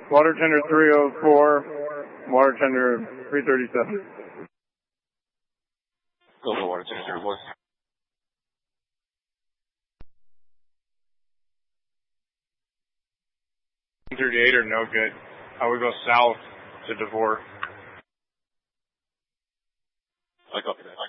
Water tender 304, water tender 337. Go for water tender 304. 38 are no good. I would go south to DeVore. I copy that.